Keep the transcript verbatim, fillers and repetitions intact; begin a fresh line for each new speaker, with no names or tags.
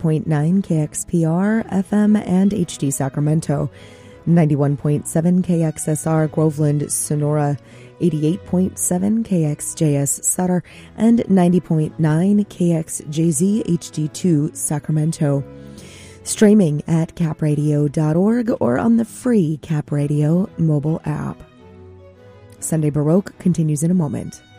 point nine K X P R, F M and H D Sacramento, ninety-one point seven K X S R Groveland, Sonora, eighty-eight point seven K X J S Sutter, and ninety point nine K X J Z H D two Sacramento. Streaming at cap radio dot org or on the free Cap Radio mobile app. Sunday Baroque continues in a moment.